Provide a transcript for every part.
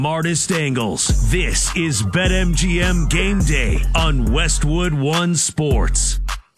Smartest angles. This is BetMGM Game Day on Westwood One Sports.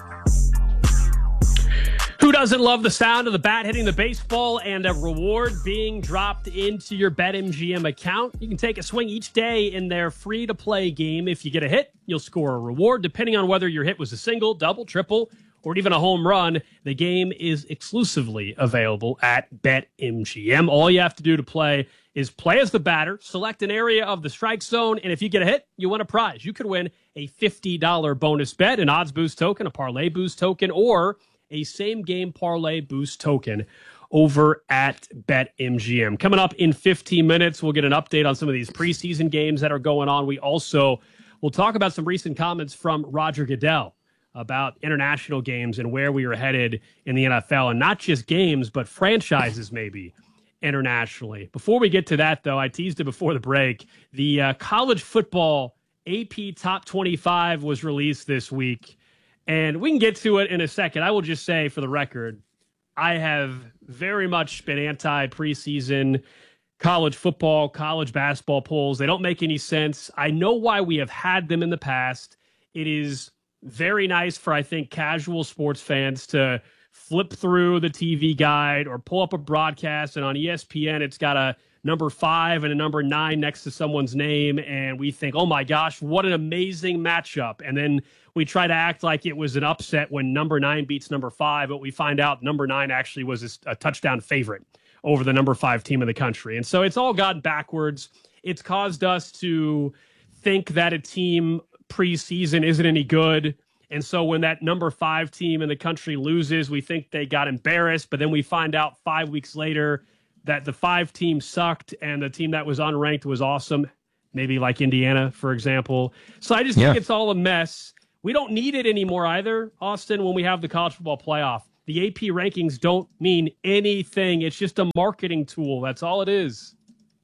Who doesn't love the sound of the bat hitting the baseball and a reward being dropped into your BetMGM account? You can take a swing each day in their free-to-play game. If you get a hit, you'll score a reward. Depending on whether your hit was a single, double, triple, or even a home run, the game is exclusively available at BetMGM. All you have to do to play is play as the batter, select an area of the strike zone, and if you get a hit, you win a prize. You could win a $50 bonus bet, an odds boost token, a parlay boost token, or a same-game parlay boost token over at BetMGM. Coming up in 15 minutes, we'll get an update on some of these preseason games that are going on. We also will talk about some recent comments from Roger Goodell about international games and where we are headed in the NFL, and not just games, but franchises maybe internationally. Before we get to that, though, I teased it before the break. The college football AP Top 25 was released this week. And we can get to it in a second. I will just say, for the record, I have very much been anti-preseason college football, college basketball polls. They don't make any sense. I know why we have had them in the past. It is very nice for, I think, casual sports fans to flip through the TV guide or pull up a broadcast, and on ESPN, it's got a number 5 and a number 9 next to someone's name, and we think, oh my gosh, what an amazing matchup. And then we try to act like it was an upset when number 9 beats number 5, but we find out number 9 actually was a touchdown favorite over the number 5 team in the country. And so it's all gotten backwards. It's caused us to think that a team preseason isn't any good. And so when that number 5 team in the country loses, we think they got embarrassed, but then we find out 5 weeks later that the 5 team sucked and the team that was unranked was awesome, maybe like Indiana, for example. So I just think it's all a mess. We don't need it anymore either, Austin, when we have the college football playoff. The AP rankings don't mean anything. It's just a marketing tool. That's all it is.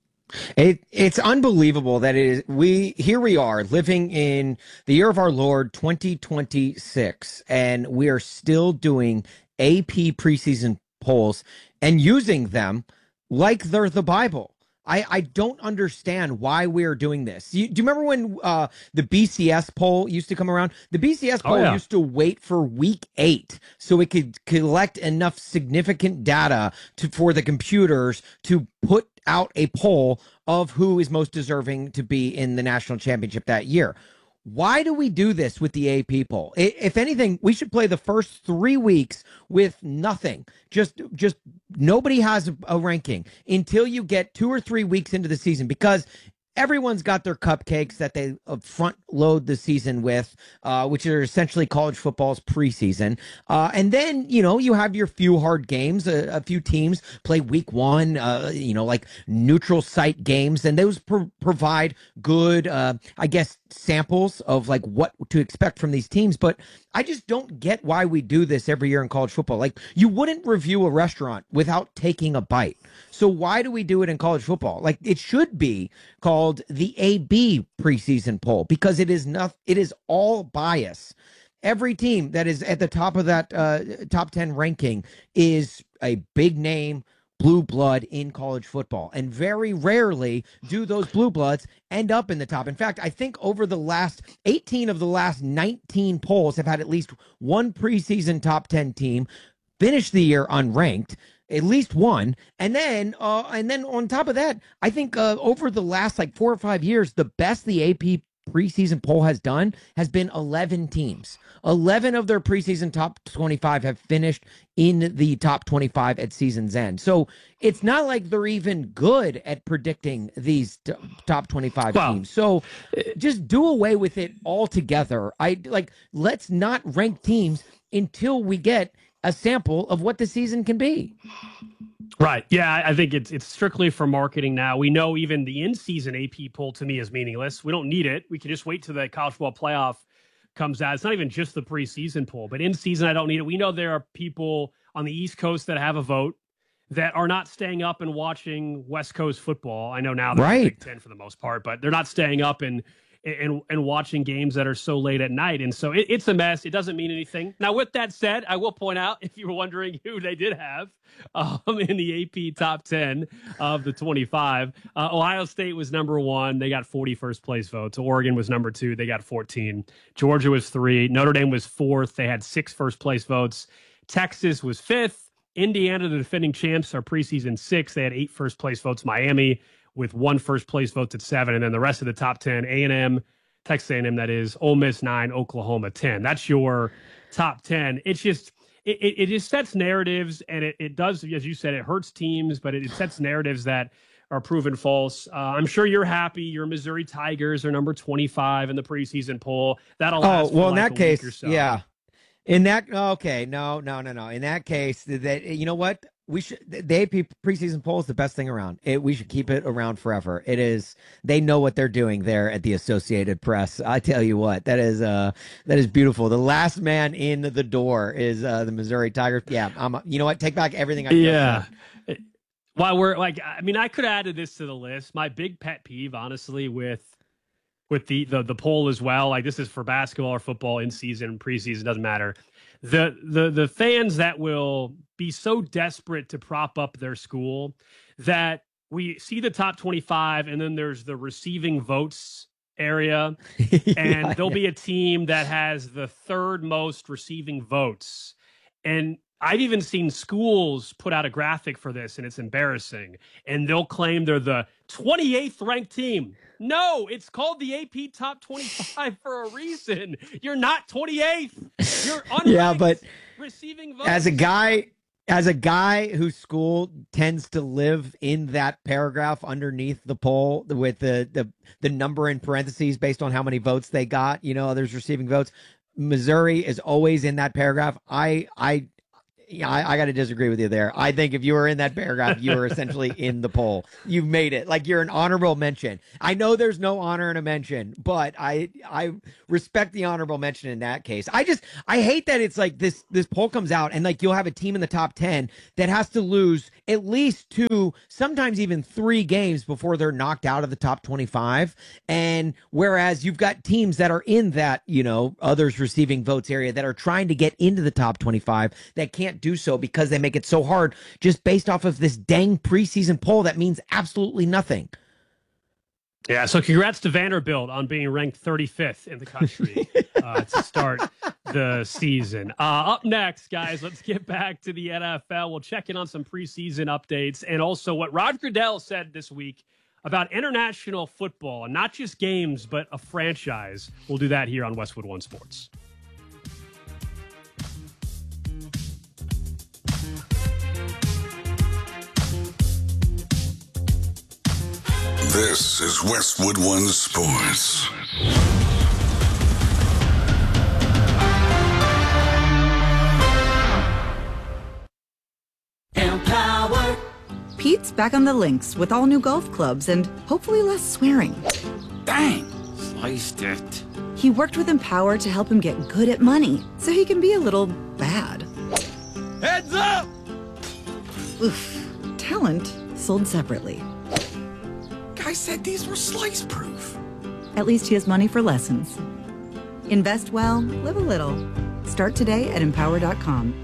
It's unbelievable that it is. Here we are living in the year of our Lord 2026, and we are still doing AP preseason polls and using them like they're the Bible. I don't understand why we're doing this. Do you remember when the BCS poll used to come around? The BCS poll used to wait for week 8 so it could collect enough significant data for the computers to put out a poll of who is most deserving to be in the national championship that year. Why do we do this with the AP poll? If anything, we should play the first 3 weeks with nothing. Just nobody has a ranking until you get 2 or 3 weeks into the season, because everyone's got their cupcakes that they front load the season with, which are essentially college football's preseason. And then, you have your few hard games. A few teams play week 1, like neutral site games. And those provide good, samples of like what to expect from these teams. But I just don't get why we do this every year in college football. Like, you wouldn't review a restaurant without taking a bite. So why do we do it in college football? Like, it should be called the AB preseason poll, because it is all bias. Every team that is at the top of that top 10 ranking is a big name blue blood in college football, and very rarely do those blue bloods end up in the top. In fact, I think over the last 18 of the last 19 polls have had at least one preseason top 10 team finish the year unranked, at least one. And then on top of that, I think over the last 4 or 5 years, the best the AP preseason poll has done has been 11 teams. 11 of their preseason top 25 have finished in the top 25 at season's end. So it's not like they're even good at predicting these top 25 teams. So just do away with it altogether. Let's not rank teams until we get a sample of what the season can be. Right. Yeah, I think it's strictly for marketing now. We know even the in-season AP poll to me is meaningless. We don't need it. We can just wait till the college football playoff comes out. It's not even just the preseason poll, but in season, I don't need it. We know there are people on the East Coast that have a vote that are not staying up and watching West Coast football. I know now they're Big Ten for the most part, but they're not staying up and and watching games that are so late at night. And so it's a mess. It doesn't mean anything. Now, with that said, I will point out, if you were wondering who they did have in the AP top 10 of the 25, Ohio State was number 1. They got 40 first place votes. Oregon was number 2. They got 14. Georgia was 3. Notre Dame was 4th. They had 6 first place votes. Texas was 5th. Indiana, the defending champs, are preseason 6th. They had 8 first place votes. Miami with 1 first place vote at 7. And then the rest of the top 10, A&M, Texas A&M, that is, Ole Miss 9, Oklahoma 10. That's your top 10. It's just, it just sets narratives, and it does, as you said, it hurts teams, but it sets narratives that are proven false. I'm sure you're happy. Your Missouri Tigers are number 25 in the preseason poll. That'll last for in that case, or so. yeah. In that, okay, no. In that case, that, you know what? We should, the AP preseason poll is the best thing around. We should keep it around forever. It is. They know what they're doing there at the Associated Press. I tell you what, that is beautiful. The last man in the door is the Missouri Tigers. Yeah, you know what? Take back everything I just said. While we're like, I mean, I could add this to the list. My big pet peeve, honestly, with the poll as well. Like, this is for basketball or football, in season, preseason, doesn't matter. The fans that will be so desperate to prop up their school that we see the top 25 and then there's the receiving votes area, and there'll be a team that has the 3rd most receiving votes. And I've even seen schools put out a graphic for this, and it's embarrassing. And they'll claim they're the 28th ranked team. No, it's called the AP Top 25 for a reason. You're not 28th. You're unranked. But receiving votes. As a guy whose school tends to live in that paragraph underneath the poll with the number in parentheses based on how many votes they got, others receiving votes. Missouri is always in that paragraph. I got to disagree with you there. I think if you were in that paragraph, you were essentially in the poll. You've made it. Like, you're an honorable mention. I know there's no honor in a mention, but I respect the honorable mention in that case. I hate that it's like this poll comes out and like you'll have a team in the top 10 that has to lose at least 2, sometimes even 3 games before they're knocked out of the top 25. And whereas you've got teams that are in that, others receiving votes area that are trying to get into the top 25 that can't do so because they make it so hard just based off of this dang preseason poll that means absolutely nothing. Yeah, so congrats to Vanderbilt on being ranked 35th in the country to start the season. Up next, guys, let's get back to the NFL. We'll check in on some preseason updates and also what Roger Goodell said this week about international football, and not just games, but a franchise. We'll do that here on Westwood One Sports. This is Westwood One Sports. Empower. Pete's back on the links with all new golf clubs and hopefully less swearing. Dang, sliced it. He worked with Empower to help him get good at money so he can be a little bad. Heads up! Oof. Talent sold separately. I said these were slice proof. At least he has money for lessons. Invest well, live a little. Start today at empower.com.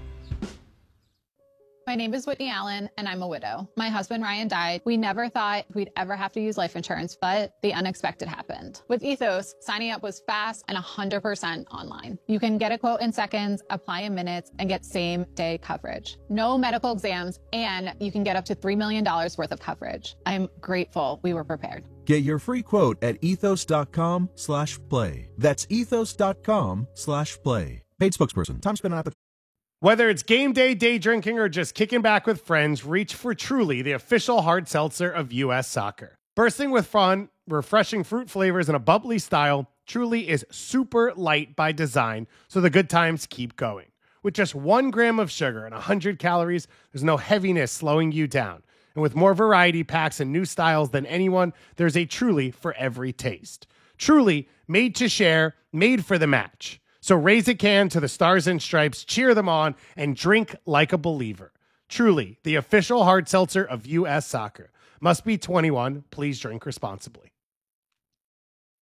My name is Whitney Allen, and I'm a widow. My husband, Ryan, died. We never thought we'd ever have to use life insurance, but the unexpected happened. With Ethos, signing up was fast and 100% online. You can get a quote in seconds, apply in minutes, and get same-day coverage. No medical exams, and you can get up to $3 million worth of coverage. I'm grateful we were prepared. Get your free quote at ethos.com/play. That's ethos.com/play. Paid spokesperson. Time spent on application. Whether it's game day, day drinking, or just kicking back with friends, reach for Truly, the official hard seltzer of U.S. Soccer. Bursting with fun, refreshing fruit flavors, and a bubbly style, Truly is super light by design, so the good times keep going. With just 1 gram of sugar and 100 calories, there's no heaviness slowing you down. And with more variety packs and new styles than anyone, there's a Truly for every taste. Truly, made to share, made for the match. So raise a can to the Stars and Stripes, cheer them on, and drink like a believer. Truly, the official hard seltzer of U.S. Soccer. Must be 21. Please drink responsibly.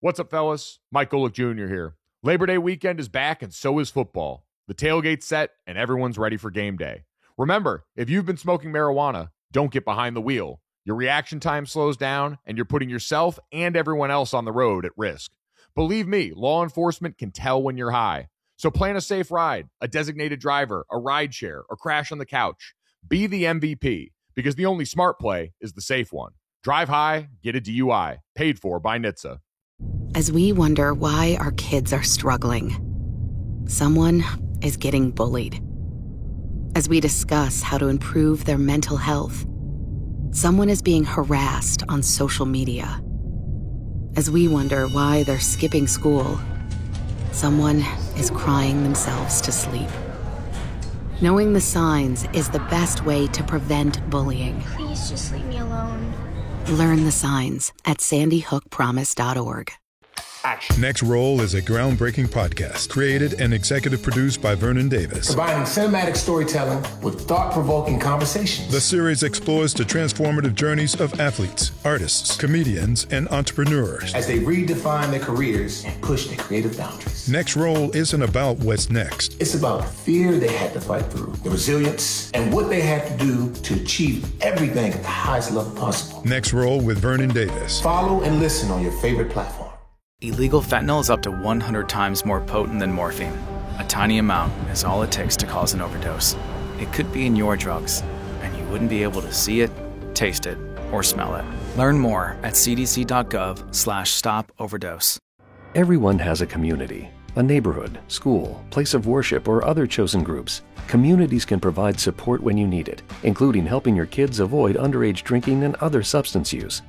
What's up, fellas? Mike Golick Jr. here. Labor Day weekend is back, and so is football. The tailgate's set, and everyone's ready for game day. Remember, if you've been smoking marijuana, don't get behind the wheel. Your reaction time slows down, and you're putting yourself and everyone else on the road at risk. Believe me, law enforcement can tell when you're high. So plan a safe ride, a designated driver, a ride share, or crash on the couch. Be the MVP, because the only smart play is the safe one. Drive high, get a DUI. Paid for by NHTSA. As we wonder why our kids are struggling, someone is getting bullied. As we discuss how to improve their mental health, someone is being harassed on social media. As we wonder why they're skipping school, someone is crying themselves to sleep. Knowing the signs is the best way to prevent bullying. Please just leave me alone. Learn the signs at sandyhookpromise.org. Next Roll is a groundbreaking podcast created and executive produced by Vernon Davis. Combining cinematic storytelling with thought-provoking conversations. The series explores the transformative journeys of athletes, artists, comedians, and entrepreneurs as they redefine their careers and push their creative boundaries. Next Roll isn't about what's next. It's about the fear they had to fight through, the resilience, and what they had to do to achieve everything at the highest level possible. Next Roll with Vernon Davis. Follow and listen on your favorite platform. Illegal fentanyl is up to 100 times more potent than morphine. A tiny amount is all it takes to cause an overdose. It could be in your drugs, and you wouldn't be able to see it, taste it, or smell it. Learn more at cdc.gov/stop-overdose. Everyone has a community, a neighborhood, school, place of worship, or other chosen groups. Communities can provide support when you need it, including helping your kids avoid underage drinking and other substance use.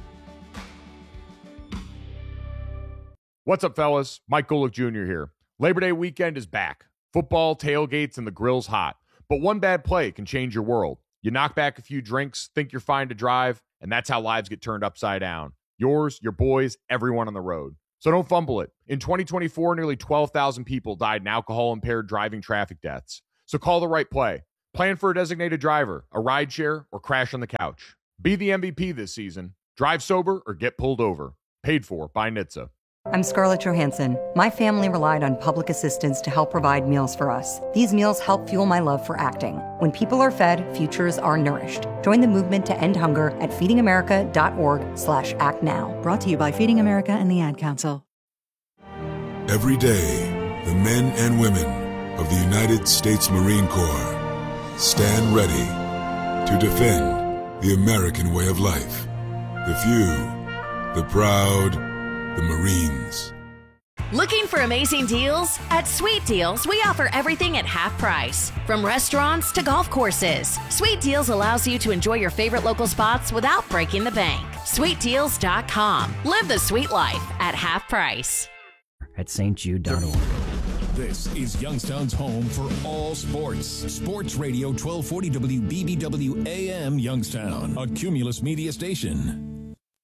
What's up, fellas? Mike Golick Jr. here. Labor Day weekend is back. Football, tailgates, and the grill's hot. But one bad play can change your world. You knock back a few drinks, think you're fine to drive, and that's how lives get turned upside down. Yours, your boys, everyone on the road. So don't fumble it. In 2024, nearly 12,000 people died in alcohol-impaired driving traffic deaths. So call the right play. Plan for a designated driver, a ride share, or crash on the couch. Be the MVP this season. Drive sober or get pulled over. Paid for by NHTSA. I'm Scarlett Johansson. My family relied on public assistance to help provide meals for us. These meals help fuel my love for acting. When people are fed, futures are nourished. Join the movement to end hunger at feedingamerica.org/actnow. Brought to you by Feeding America and the Ad Council. Every day, the men and women of the United States Marine Corps stand ready to defend the American way of life. The few, the proud, the Marines. Looking for amazing deals? At Sweet Deals, we offer everything at half price. From restaurants to golf courses, Sweet Deals allows you to enjoy your favorite local spots without breaking the bank. SweetDeals.com. Live the sweet life at half price. At stjude.org. This is Youngstown's home for all sports. Sports Radio 1240 WBBW AM Youngstown, a Cumulus media station.